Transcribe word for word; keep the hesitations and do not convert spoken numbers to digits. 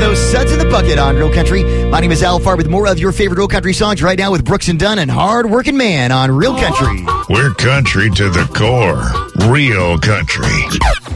those suds in the bucket on Real Country. My name is Al Farb with more of your favorite Real Country songs right now with Brooks and Dunn and Hard Working Man on Real Country. We're country to the core. Real country.